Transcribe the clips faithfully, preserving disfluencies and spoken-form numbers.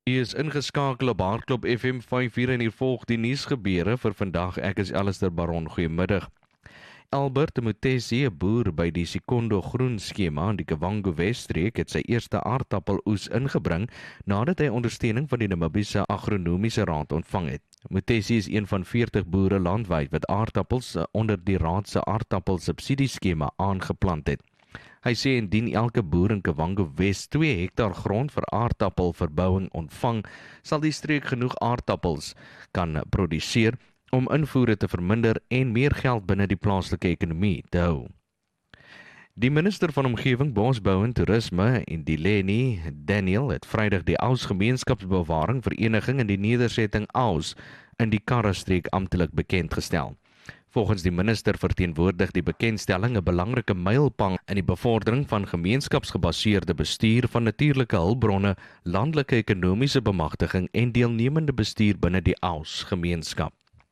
Jy is ingeskakel op Hardklop F M vyf uur en hier volg die nuusgebeure vir vandag. Ek is Alistair Baron. Goeiemiddag. Albert Mutesi, 'n boer by die Sikondo groen skema in die Kavango Wesstreek, het sy eerste aardappeloes ingebring nadat hy ondersteuning van die Namibiese Agronomiese Raad ontvang het. Mutesi is een van veertig boere landwyd wat aardappels onder die raad se aardappelsubsidieskema aangeplant het. Hy sê indien elke boer in Kavango Wes twee hektaar grond vir aardappelverbouing ontvang, sal die streek genoeg aardappels kan produseer om invoere te verminder en meer geld binne die plaaslike ekonomie te hou. Die minister van Omgewing, Bosbou en Toerisme, Indileni Daniel, het Vrydag die Aus Gemeenskapsbewaring Vereniging in die nedersetting Aus in die Karra-streek amptelik bekendgestel. Volgens die minister verteenwoordig die bekendstelling 'n belangrike mylpaal in die bevordering van gemeenskapsgebaseerde bestuur van natuurlike hulpbronne, landelike ekonomiese bemagtiging en deelnemende bestuur binne die Aus gemeenskap.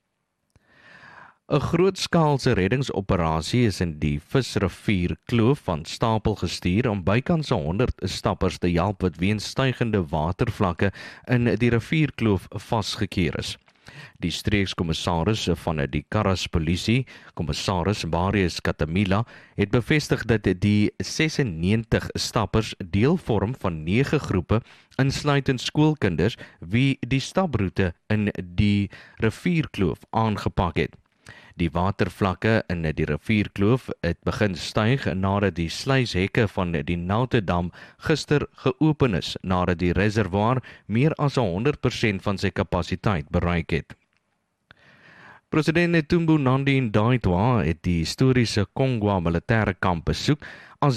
'n Grootskaalse reddingsoperasie is in die Visrivier Kloof van stapel gestuur om bykans honderd stappers te help wat weens stygende watervlakke in die rivierkloof vasgekeer is. Die streekskommissaris van die Karras Polisie, kommissaris Marius Katamila, het bevestig dat die sesennegentig stappers deel vorm van nege groepe, insluitend skoolkinders, wie die staproete in die rivierkloof aangepak het. Die watervlakke in die rivierkloof het begin styg nadat die sluishekke van die Nautedam gister geopen is, nadat die reservoir meer as honderd persent van sy kapasiteit bereik het. President Netumbo Nandi-Ndaitwah het die historiese Kongwa militêre kamp besoek as